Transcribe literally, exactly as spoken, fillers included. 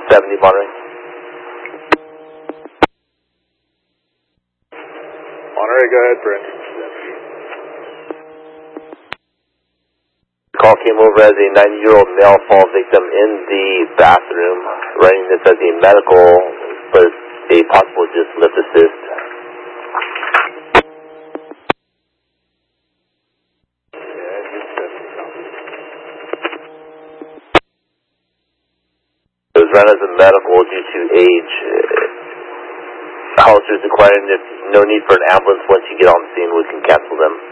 seventy, monitoring. Monterey, go ahead, Brent. Call came over as a ninety-year-old male fall victim in the bathroom, running this as a medical, but a possible just lift assist. It was run as a medical due to age. Officers requiring no need for an ambulance once you get on the scene, we can cancel them.